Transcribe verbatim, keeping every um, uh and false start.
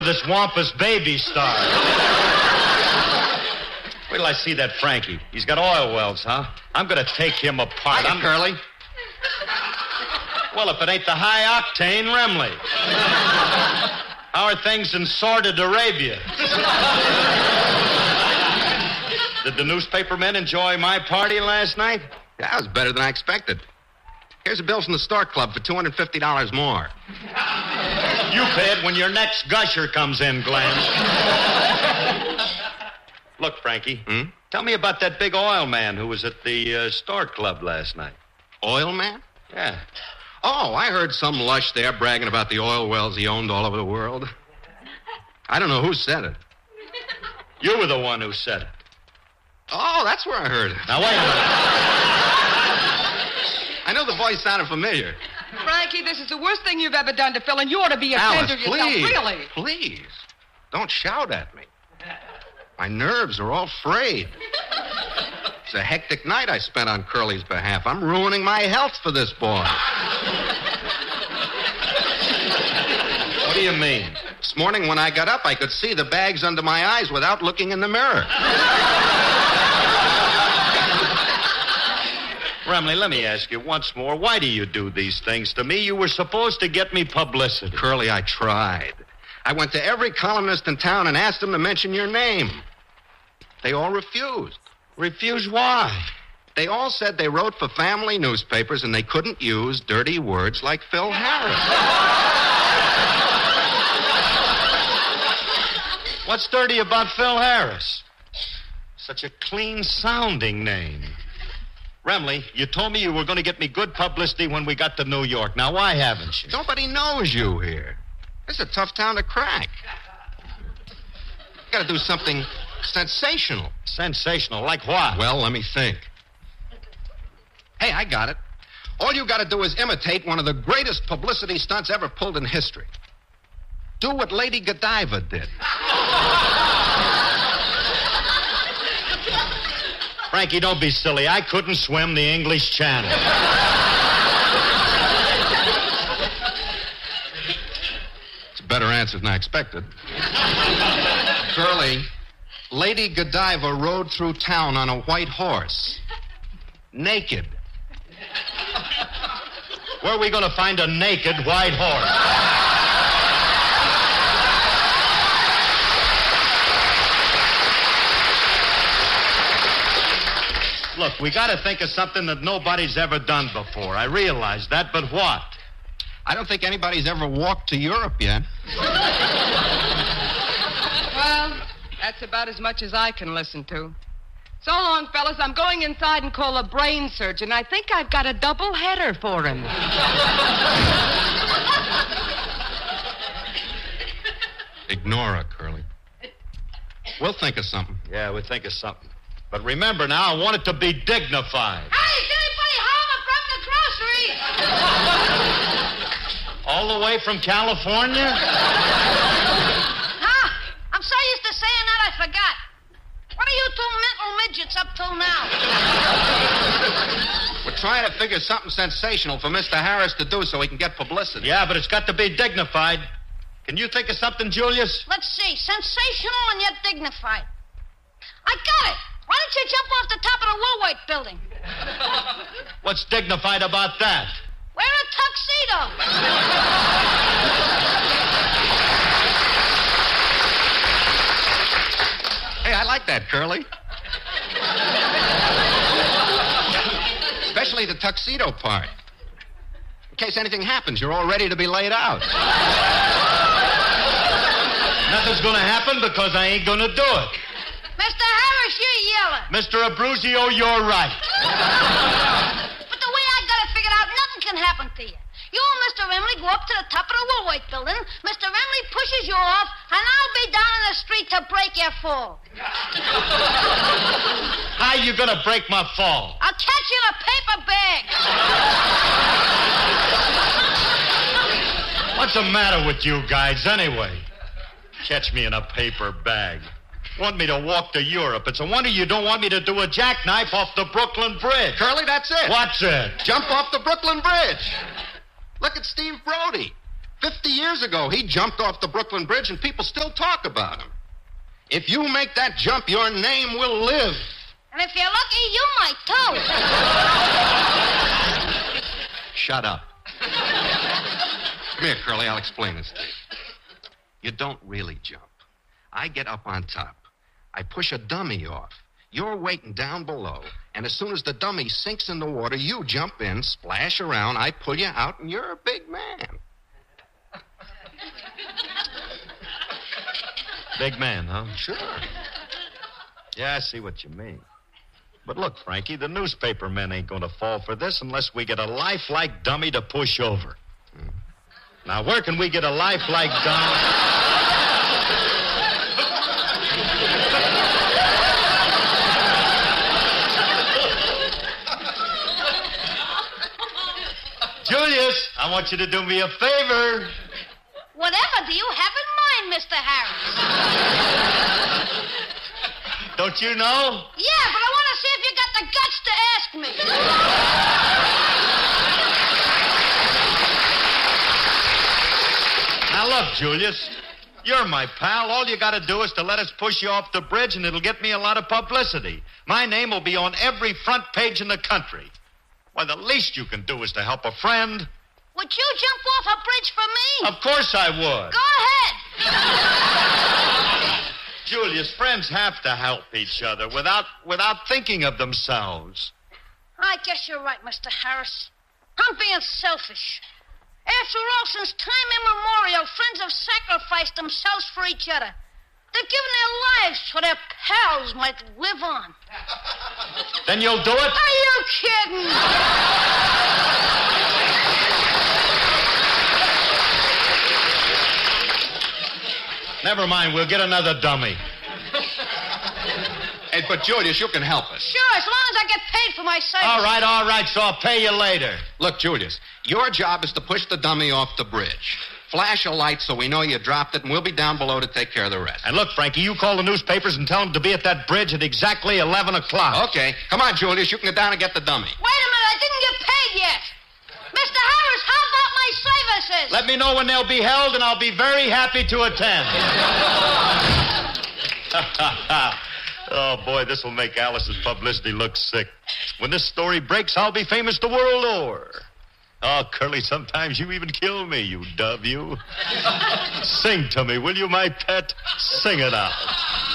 this wampus baby star. Wait till I see that Frankie. He's got oil wells, huh? I'm going to take him apart. I'm Curly. Well, if it ain't the high-octane Remley. How are things in sordid Arabia? Did the newspaper men enjoy my party last night? Yeah, it was better than I expected. Here's a bill from the Store Club for two hundred fifty dollars more. You pay it when your next gusher comes in, Glenn. Look, Frankie, hmm? Tell me about that big oil man who was at the uh, Store Club last night. Oil man? Yeah. Oh, I heard some lush there bragging about the oil wells he owned all over the world. I don't know who said it. You were the one who said it. Oh, that's where I heard it. Now, wait a minute. I know the voice sounded familiar. Frankie, this is the worst thing you've ever done to Phil, and you ought to be ashamed Alice, of yourself, please, really. please. Don't shout at me. My nerves are all frayed. It's a hectic night I spent on Curly's behalf. I'm ruining my health for this boy. What do you mean? This morning when I got up, I could see the bags under my eyes without looking in the mirror. Remley, let me ask you once more, why do you do these things to me? You were supposed to get me publicity. Curly, I tried. I went to every columnist in town and asked them to mention your name. They all refused. Refused why? They all said they wrote for family newspapers and they couldn't use dirty words like Phil Harris. What's dirty about Phil Harris? Such a clean-sounding name. Remley, you told me you were going to get me good publicity when we got to New York. Now, why haven't you? Nobody knows you here. This is a tough town to crack. You got to do something sensational. Sensational? Like what? Well, let me think. Hey, I got it. All you got to do is imitate one of the greatest publicity stunts ever pulled in history. Do what Lady Godiva did. Frankie, don't be silly. I couldn't swim the English Channel. It's a better answer than I expected. Curly, Lady Godiva rode through town on a white horse. Naked. Where are we going to find a naked white horse? Look, we got to think of something that nobody's ever done before. I realize that, but what? I don't think anybody's ever walked to Europe yet. Well, that's about as much as I can listen to. So long, fellas. I'm going inside and call a brain surgeon. I think I've got a double header for him. Ignore her, Curly. We'll think of something. Yeah, we'll think of something. But remember now, I want it to be dignified. Hey, is anybody home? I'm from the grocery. All the way from California? Huh? I'm so used to saying that I forgot. What are you two mental midgets up till now? We're trying to figure something sensational for Mister Harris to do so he can get publicity. Yeah, but it's got to be dignified. Can you think of something, Julius? Let's see. Sensational and yet dignified. I got it. Why don't you jump off the top of the Woolworth building? What's dignified about that? Wear a tuxedo. Hey, I like that, Curly. Especially the tuxedo part. In case anything happens, you're all ready to be laid out. Nothing's going to happen because I ain't going to do it. Mister Harris, you're yelling. Mister Abruzio, you're right. But the way I got it figured out, nothing can happen to you. You and Mister Remley go up to the top of the Woolworth building. Mister Remley pushes you off, and I'll be down in the street to break your fall. How you going to break my fall? I'll catch you in a paper bag. What's the matter with you guys, anyway? Catch me in a paper bag. Want me to walk to Europe. It's a wonder you don't want me to do a jackknife off the Brooklyn Bridge. Curly, that's it. What's it? Jump off the Brooklyn Bridge. Look at Steve Brody. Fifty years ago, he jumped off the Brooklyn Bridge, and people still talk about him. If you make that jump, your name will live. And if you're lucky, you might, too. Shut up. Come here, Curly. I'll explain this to you. You don't really jump. I get up on top. I push a dummy off. You're waiting down below, and as soon as the dummy sinks in the water, you jump in, splash around, I pull you out, and you're a big man. Big man, huh? Sure. Yeah, I see what you mean. But look, Frankie, the newspaper men ain't going to fall for this unless we get a lifelike dummy to push over. Hmm. Now, where can we get a lifelike dummy? Julius, I want you to do me a favor. Whatever do you have in mind, Mister Harris? Don't you know? Yeah, but I want to see if you got the guts to ask me. Now, look, Julius, you're my pal. All you got to do is to let us push you off the bridge, and it'll get me a lot of publicity. My name will be on every front page in the country. Why, the least you can do is to help a friend. Would you jump off a bridge for me? Of course I would. Go ahead. Julius, friends have to help each other without without thinking of themselves. I guess you're right, Mister Harris. I'm being selfish. After all, since time immemorial, friends have sacrificed themselves for each other. They've given their lives so their pals might live on. Then you'll do it? Are you kidding? Never mind, we'll get another dummy. Hey, but Julius, you can help us. Sure, as long as I get paid for my service. All right, all right, so I'll pay you later. Look, Julius, your job is to push the dummy off the bridge. Flash a light so we know you dropped it, and we'll be down below to take care of the rest. And look, Frankie, you call the newspapers and tell them to be at that bridge at exactly eleven o'clock. Okay. Come on, Julius. You can get down and get the dummy. Wait a minute, I didn't get paid yet. Mister Harris, how about my services? Let me know when they'll be held, and I'll be very happy to attend. Oh, boy, this will make Alice's publicity look sick. When this story breaks, I'll be famous the world over. Oh, Curly, sometimes you even kill me, you dove, you. Sing to me, will you, my pet? Sing it out.